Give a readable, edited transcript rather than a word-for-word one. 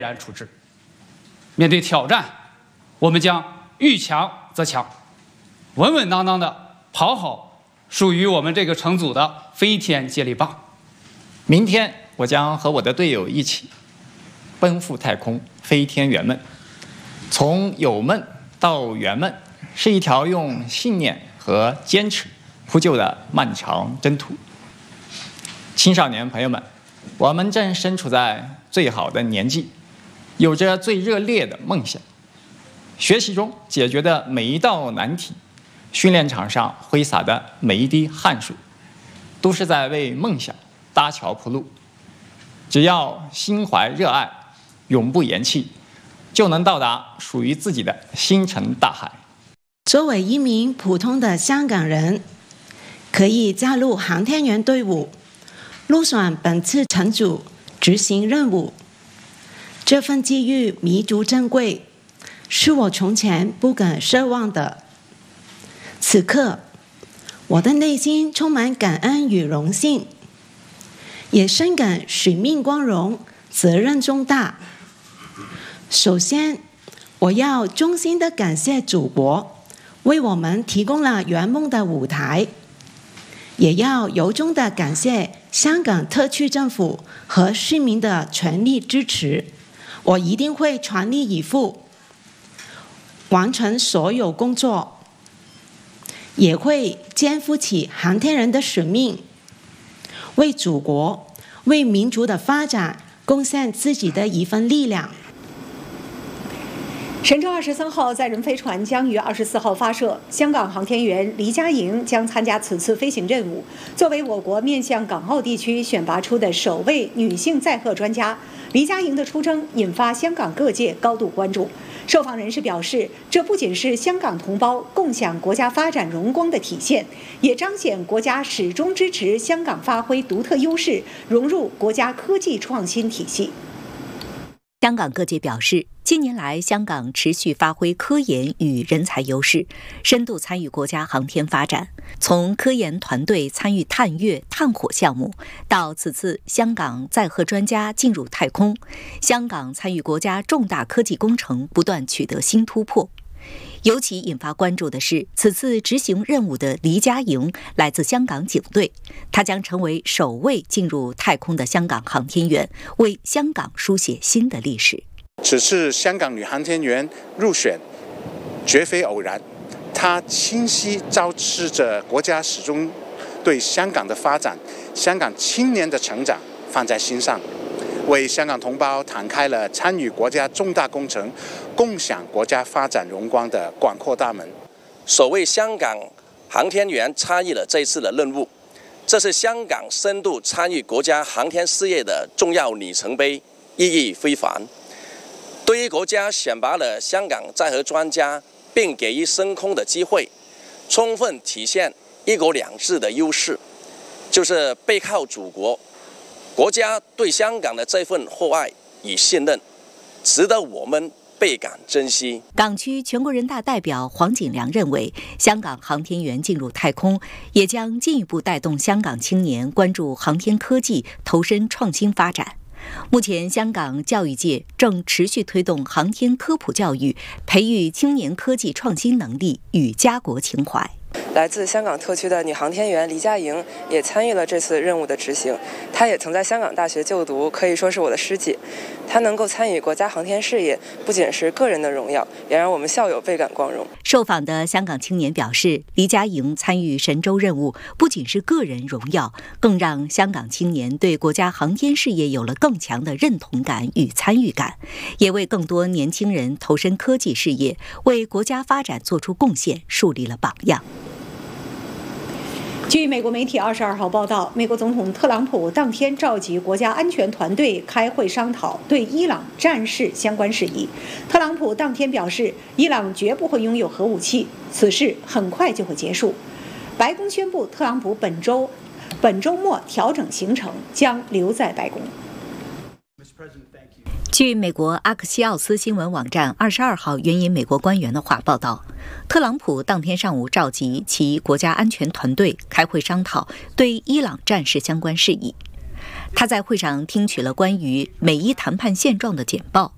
然处置。面对挑战，我们将遇强则强，稳稳当当的跑好属于我们这个乘组的飞天接力棒。 明天我将和我的队友一起奔赴太空，飞天圆梦。从有梦到圆梦，是一条用信念和坚持铺就的漫长征途。青少年朋友们，我们正身处在最好的年纪，有着最热烈的梦想。学习中解决的每一道难题，训练场上挥洒的每一滴汗水，都是在为梦想搭桥铺路。只要心怀热爱，永不言弃，就能到达属于自己的星辰大海。 作为一名普通的香港人，可以加入航天员队伍，入选本次乘组执行任务。这份机遇弥足珍贵，是我从前不敢奢望的。此刻，我的内心充满感恩与荣幸，也深感使命光荣，责任重大。首先，我要衷心地感谢祖国为我们提供了圆梦的舞台，也要由衷地感谢香港特区政府和市民的全力支持。我一定会全力以赴，完成所有工作，也会肩负起航天人的使命，为祖国、为民族的发展贡献自己的一份力量。 神舟23号载人飞船将于24号发射，香港航天员黎佳莹将参加此次飞行任务。作为我国面向港澳地区选拔出的首位女性载荷专家，黎佳莹的出征引发香港各界高度关注。受访人士表示，这不仅是香港同胞共享国家发展荣光的体现，也彰显国家始终支持香港发挥独特优势，融入国家科技创新体系。 香港各界表示，近年来香港持续发挥科研与人才优势，深度参与国家航天发展。从科研团队参与探月、探火项目，到此次香港载荷专家进入太空，香港参与国家重大科技工程不断取得新突破。尤其引发关注的是，此次执行任务的黎佳莹来自香港警队，她将成为首位进入太空的香港航天员，为香港书写新的历史。 此次香港女航天员入选绝非偶然，她清晰昭示着国家始终对香港的发展、香港青年的成长放在心上，为香港同胞敞开了参与国家重大工程、共享国家发展荣光的广阔大门。 首位香港航天员参与了这次的任务，这是香港深度参与国家航天事业的重要里程碑，意义非凡。对于国家选拔了香港载荷专家，并给予升空的机会，充分体现一国两制的优势，就是背靠祖国。国家对香港的这份厚爱与信任，值得我们倍感珍惜。 港区全国人大代表黄锦良认为，香港航天员进入太空，也将进一步带动香港青年关注航天科技，投身创新发展。目前，香港教育界正持续推动航天科普教育，培育青年科技创新能力与家国情怀。 来自香港特区的女航天员黎佳莹也参与了这次任务的执行。她也曾在香港大学就读，可以说是我的师姐。她能够参与国家航天事业，不仅是个人的荣耀，也让我们校友倍感光荣。 受访的香港青年表示，黎佳莹参与神舟任务不仅是个人荣耀，更让香港青年对国家航天事业有了更强的认同感与参与感，也为更多年轻人投身科技事业，为国家发展做出贡献，树立了榜样。 据美国媒体22号报道，美国总统特朗普当天召集国家安全团队开会商讨对伊朗战事相关事宜。特朗普当天表示，伊朗绝不会拥有核武器，此事很快就会结束。白宫宣布，特朗普本周末调整行程，将留在白宫。 据美国阿克西奥斯新闻网站22号援引美国官员的话报道，特朗普当天上午召集其国家安全团队开会商讨对伊朗战事相关事宜。他在会上听取了关于美伊谈判现状的简报，